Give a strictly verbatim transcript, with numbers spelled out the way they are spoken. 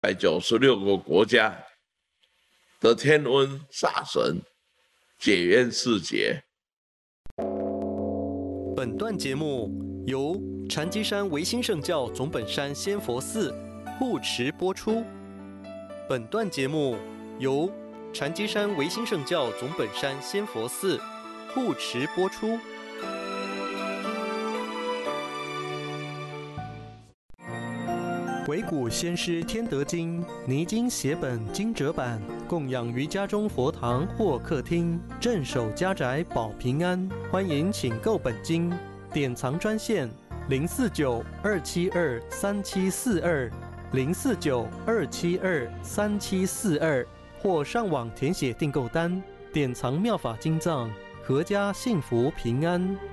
百九十六个国家的天文煞神解冤释结。 本段节目由禅机山维新圣教总本山仙佛寺护持播出。本段节目由禅机山维新圣教总本山仙佛寺护持播出。维古先师天德经泥经写本经折版，供养于家中佛堂或客厅，镇守家宅保平安。欢迎请购本经，典藏专线零四九二七二三七四二零四九二七二三七四二，或上网填写订购单，典藏妙法经藏，阖家幸福平安。